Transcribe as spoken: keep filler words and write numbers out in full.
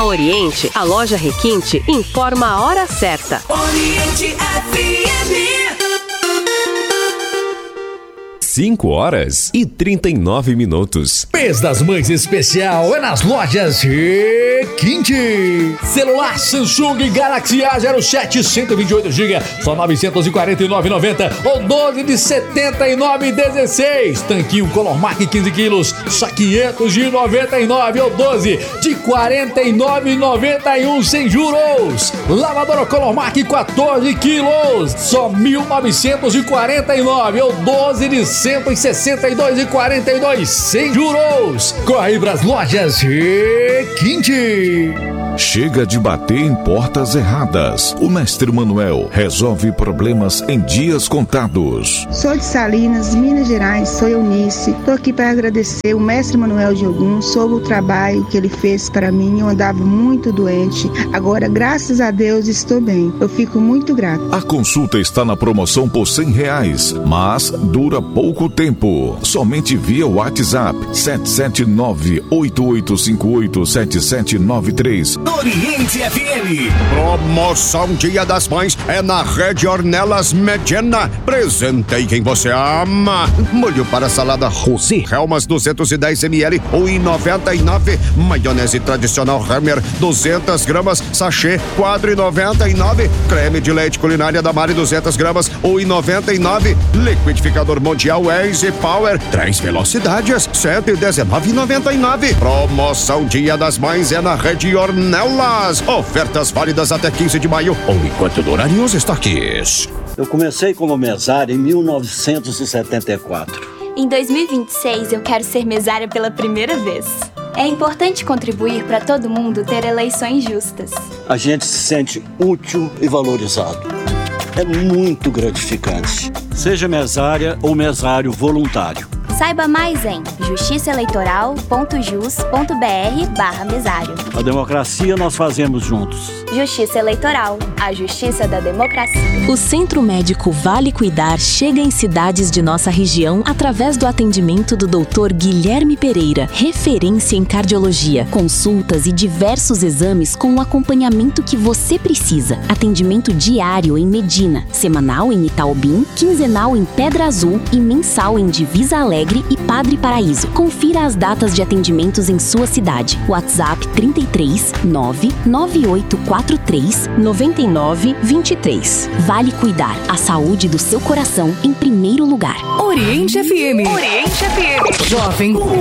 Na Oriente, a loja Requinte informa a hora certa. Oriente F M. cinco horas e trinta e nove minutos. Mês das Mães especial é nas lojas Requinte. Celular Samsung Galaxy A zero sete cento e vinte e oito gigabytes, só novecentos e quarenta e nove reais e noventa centavos ou doze de setenta e nove reais e dezesseis centavos. Tanquinho Color Mark quinze quilos, só quinhentos e noventa e nove reais ou doze de quarenta e nove reais e noventa e um centavos sem juros. Lavadora Color Mark quatorze quilos, só mil novecentos e quarenta e nove reais ou doze de cento e sessenta e dois reais e quarenta e dois centavos sem juros. Corre para as lojas Requinte. Chega de bater em portas erradas. O Mestre Manuel resolve problemas em dias contados. Sou de Salinas, Minas Gerais, sou Eunice. Estou aqui para agradecer o Mestre Manuel de Ogum sobre o trabalho que ele fez para mim. Eu andava muito doente. Agora, graças a Deus, estou bem. Eu fico muito grata. A consulta está na promoção por cem reais, mas dura pouco tempo. Somente via WhatsApp sete sete nove, oito oito cinco oito, sete sete nove três. Oriente F M. Promoção Dia das Mães é na Rede Ornelas Medina. Presentei quem você ama. Molho para salada Rosé, Helmas duzentos e dez mililitros, um real e noventa e nove centavos. Maionese tradicional Hammer, duzentas gramas, sachê, quatro reais e noventa e nove centavos. Creme de leite culinária da Mari, duzentas gramas, um real e noventa e nove centavos. Liquidificador Mundial Easy Power, três velocidades, cento e dezenove reais e noventa e nove centavos. Promoção Dia das Mães é na Rede Ornelas. Ofertas válidas até quinze de maio ou enquanto durarem os estoques. Eu comecei como mesário em mil novecentos e setenta e quatro. Em dois mil e vinte e seis eu quero ser mesária pela primeira vez. É importante contribuir para todo mundo ter eleições justas. A gente se sente útil e valorizado. É muito gratificante. Seja mesária ou mesário voluntário. Saiba mais em justiçaeleitoral.jus.br barra mesário. A democracia nós fazemos juntos. Justiça Eleitoral, a justiça da democracia. O Centro Médico Vale Cuidar chega em cidades de nossa região através do atendimento do doutor Guilherme Pereira, referência em cardiologia, consultas e diversos exames com o acompanhamento que você precisa. Atendimento diário em Medina, semanal em Itaobim, quinzenal em Pedra Azul e mensal em Divisa Alegre e Padre Paraíso. Confira as datas de atendimentos em sua cidade. WhatsApp trinta e três, nove nove oito quatro três, nove nove dois três. Vale Cuidar, a saúde do seu coração em primeiro lugar. Oriente F M. Oriente F M. Jovem